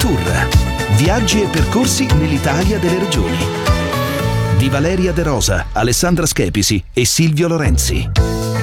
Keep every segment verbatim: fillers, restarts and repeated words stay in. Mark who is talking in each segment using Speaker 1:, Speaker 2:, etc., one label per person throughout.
Speaker 1: Tour. Viaggi e percorsi nell'Italia delle regioni. Di Valeria De Rosa, Alessandra Schepisi e Silvio Lorenzi.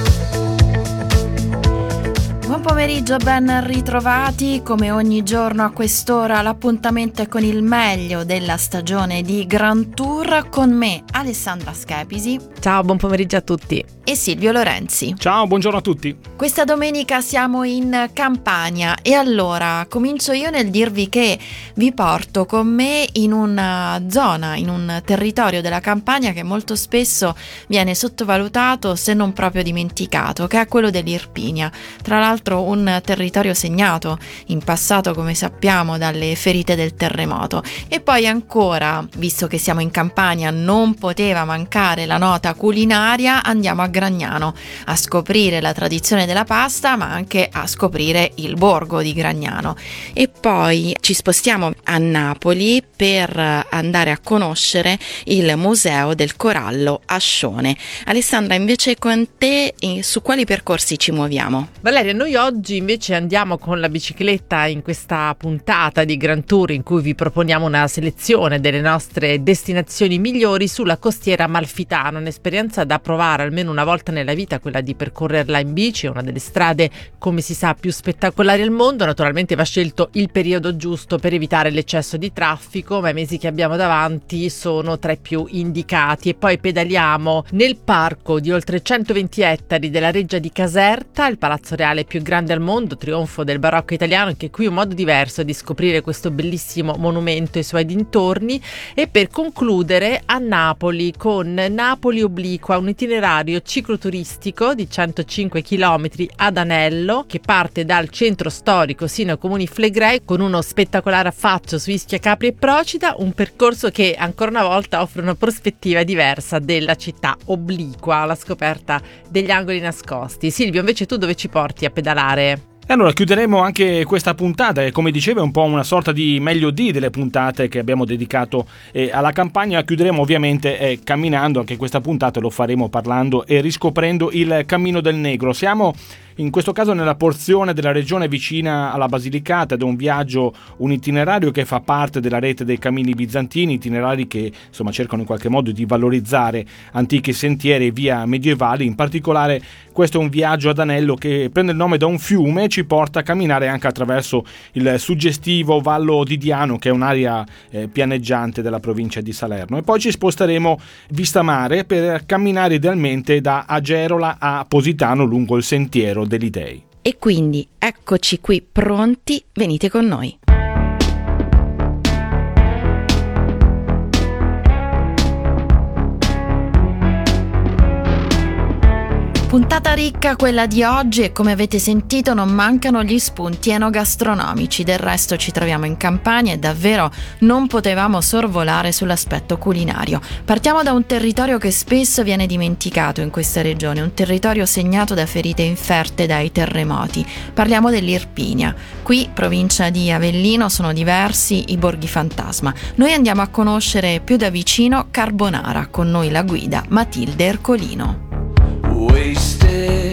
Speaker 2: Buon pomeriggio, ben ritrovati. Come ogni giorno a quest'ora l'appuntamento è con il meglio della stagione di Grand Tour, con me Alessandra Schepisi.
Speaker 3: Ciao, buon pomeriggio a tutti.
Speaker 2: E Silvio Lorenzi.
Speaker 4: Ciao, buongiorno a tutti.
Speaker 2: Questa domenica siamo in Campania e allora comincio io nel dirvi che vi porto con me in una zona, in un territorio della Campania che molto spesso viene sottovalutato, se non proprio dimenticato, che è quello dell'Irpinia. Tra l'altro un territorio segnato in passato, come sappiamo, dalle ferite del terremoto. E poi ancora, visto che siamo in Campania, non poteva mancare la nota culinaria, andiamo a Gragnano a scoprire la tradizione della pasta, ma anche a scoprire il borgo di Gragnano. E poi ci spostiamo a Napoli per andare a conoscere il Museo del Corallo a Scione. Alessandra, invece con te su quali percorsi ci muoviamo?
Speaker 3: Valeria, noi oggi invece andiamo con la bicicletta in questa puntata di Grand Tour in cui vi proponiamo una selezione delle nostre destinazioni migliori sulla costiera amalfitana, un'esperienza da provare almeno una volta nella vita, quella di percorrerla in bici, è una delle strade, come si sa, più spettacolari al mondo. Naturalmente va scelto il periodo giusto per evitare l'eccesso di traffico, ma i mesi che abbiamo davanti sono tra i più indicati. E poi pedaliamo nel parco di oltre centoventi ettari della Reggia di Caserta, il palazzo reale più grande al mondo, trionfo del barocco italiano, anche qui un modo diverso di scoprire questo bellissimo monumento e i suoi dintorni. E per concludere a Napoli con Napoli Obliqua, un itinerario cicloturistico di centocinque chilometri ad anello che parte dal centro storico sino ai comuni flegrei, con uno spettacolare affaccio su Ischia, Capri e Procida, un percorso che ancora una volta offre una prospettiva diversa della città obliqua, alla scoperta degli angoli nascosti. Silvio, invece tu dove ci porti a pedalare?
Speaker 4: E allora chiuderemo anche questa puntata e, come dicevo, è un po' una sorta di meglio di delle puntate che abbiamo dedicato eh, alla campagna. Chiuderemo ovviamente eh, camminando, anche questa puntata lo faremo parlando e riscoprendo il Cammino del Negro. Siamo in questo caso nella porzione della regione vicina alla Basilicata ed è un viaggio, un itinerario che fa parte della rete dei cammini bizantini, itinerari che insomma cercano in qualche modo di valorizzare antichi sentieri e via medievali. In particolare questo è un viaggio ad anello che prende il nome da un fiume e ci porta a camminare anche attraverso il suggestivo Vallo di Diano, che è un'area eh, pianeggiante della provincia di Salerno. E poi ci sposteremo vista mare per camminare idealmente da Agerola a Positano lungo il sentiero degli Dei.
Speaker 2: E quindi eccoci qui pronti, venite con noi. Puntata ricca quella di oggi e, come avete sentito, non mancano gli spunti enogastronomici. Del resto ci troviamo in Campania e davvero non potevamo sorvolare sull'aspetto culinario. Partiamo da un territorio che spesso viene dimenticato in questa regione, un territorio segnato da ferite inferte dai terremoti. Parliamo dell'Irpinia. Qui, provincia di Avellino, sono diversi i borghi fantasma. Noi andiamo a conoscere più da vicino Carbonara, con noi la guida Matilde Ercolino.
Speaker 5: Wasted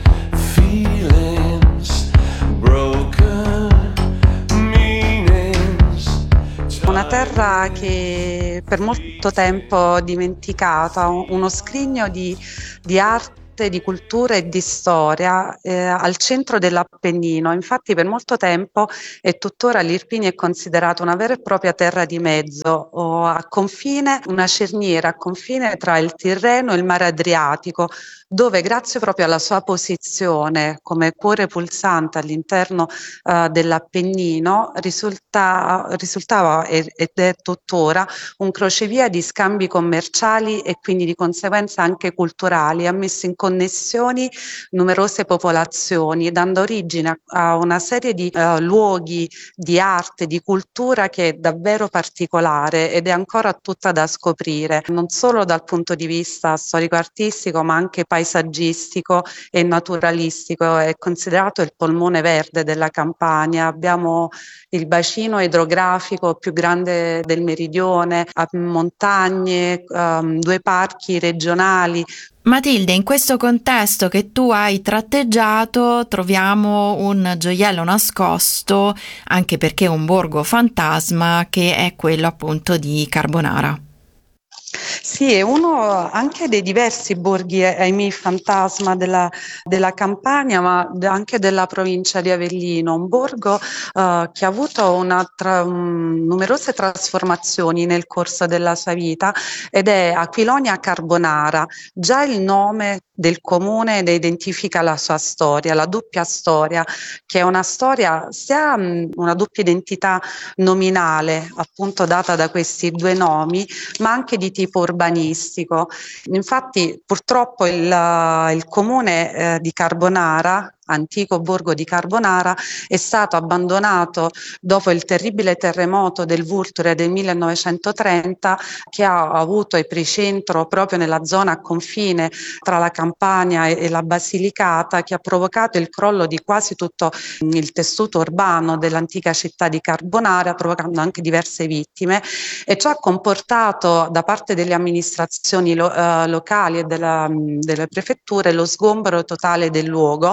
Speaker 5: feelings, broken meanings.
Speaker 6: Una terra che per molto tempo dimenticata, uno scrigno di, di arte, di cultura e di storia eh, al centro dell'Appennino. Infatti per molto tempo e tuttora l'Irpinia è considerata una vera e propria terra di mezzo, o a confine, una cerniera a confine tra il Tirreno e il mare Adriatico, dove grazie proprio alla sua posizione come cuore pulsante all'interno eh, dell'Appennino risulta, risultava ed è tuttora un crocevia di scambi commerciali e quindi di conseguenza anche culturali, ha messo in connessioni numerose popolazioni, dando origine a, a una serie di uh, luoghi di arte, di cultura che è davvero particolare ed è ancora tutta da scoprire, non solo dal punto di vista storico-artistico ma anche paesaggistico e naturalistico. È considerato il polmone verde della Campania. Abbiamo il bacino idrografico più grande del meridione, montagne, um, due parchi regionali.
Speaker 2: Matilde, in questo contesto che tu hai tratteggiato troviamo un gioiello nascosto, anche perché è un borgo fantasma, che è quello appunto di Carbonara.
Speaker 6: Sì, è uno anche dei diversi borghi, eh, ahimè, fantasma della, della Campania, ma de- anche della provincia di Avellino. Un borgo eh, che ha avuto una tra- um, numerose trasformazioni nel corso della sua vita ed è Aquilonia Carbonara. Già il nome del comune ne identifica la sua storia, la doppia storia, che è una storia sia mh, una doppia identità nominale, appunto data da questi due nomi, ma anche di tipo urbanistico. Infatti, purtroppo il, il comune eh, di Carbonara, antico borgo di Carbonara, è stato abbandonato dopo il terribile terremoto del Vulture del millenovecentotrenta, che ha avuto epicentro proprio nella zona a confine tra la Campania e, e la Basilicata, che ha provocato il crollo di quasi tutto il tessuto urbano dell'antica città di Carbonara, provocando anche diverse vittime, e ciò ha comportato da parte delle amministrazioni lo, eh, locali e della, delle prefetture lo sgombero totale del luogo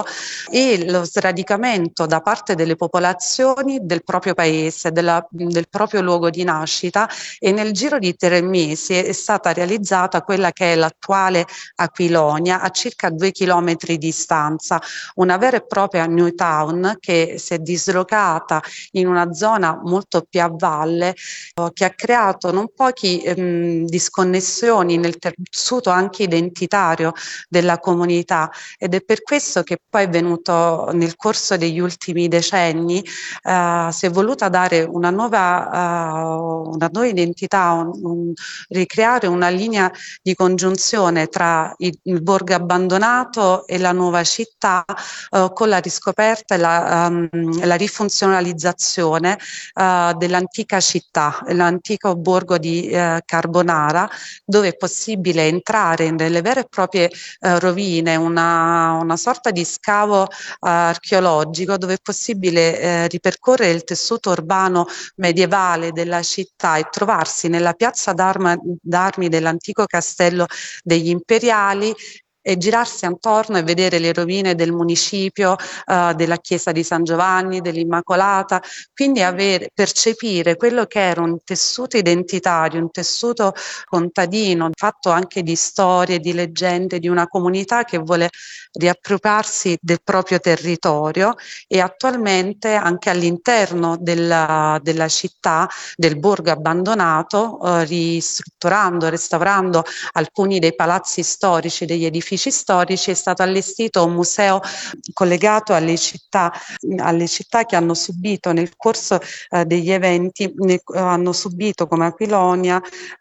Speaker 6: e lo sradicamento da parte delle popolazioni del proprio paese, della, del proprio luogo di nascita, e nel giro di tre mesi è stata realizzata quella che è l'attuale Aquilonia, a circa due chilometri di distanza, una vera e propria New Town che si è dislocata in una zona molto più a valle, eh, che ha creato non pochi ehm, disconnessioni nel tessuto anche identitario della comunità, ed è per questo che poi è venuto nel corso degli ultimi decenni, eh, si è voluta dare una nuova, uh, una nuova identità, un, un, ricreare una linea di congiunzione tra il, il borgo abbandonato e la nuova città, uh, con la riscoperta e la, um, la rifunzionalizzazione uh, dell'antica città, l'antico borgo di uh, Carbonara, dove è possibile entrare nelle vere e proprie uh, rovine, una, una sorta di scavo archeologico, dove è possibile eh, ripercorrere il tessuto urbano medievale della città e trovarsi nella piazza d'arma, d'armi dell'antico castello degli Imperiali e girarsi attorno e vedere le rovine del municipio, eh, della chiesa di San Giovanni, dell'Immacolata, quindi avere, percepire quello che era un tessuto identitario, un tessuto contadino, fatto anche di storie, di leggende, di una comunità che vuole riappropriarsi del proprio territorio, e attualmente anche all'interno della, della città, del borgo abbandonato, eh, ristrutturando, restaurando alcuni dei palazzi storici, degli edifici storici, è stato allestito un museo collegato alle città, alle città che hanno subito nel corso eh, degli eventi, ne, hanno subito come Aquilonia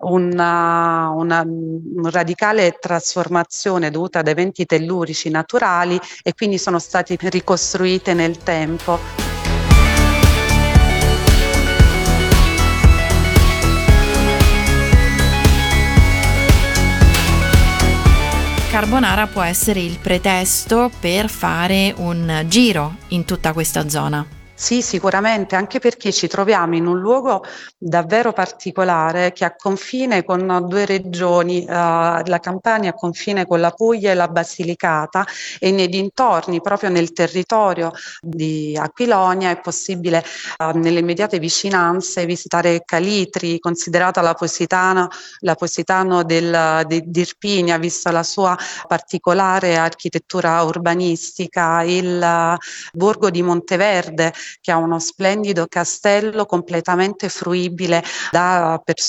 Speaker 6: una, una, una radicale trasformazione dovuta ad eventi tellurici naturali, e quindi sono state ricostruite nel tempo.
Speaker 2: Carbonara può essere il pretesto per fare un giro in tutta questa zona.
Speaker 6: Sì, sicuramente, anche perché ci troviamo in un luogo davvero particolare che è a confine con due regioni, eh, la Campania a confine con la Puglia e la Basilicata, e nei dintorni, proprio nel territorio di Aquilonia, è possibile eh, nelle immediate vicinanze visitare Calitri, considerata la Positano, la Positano del, di, di Irpinia, vista la sua particolare architettura urbanistica, il uh, borgo di Monteverde, che ha uno splendido castello completamente fruibile da persone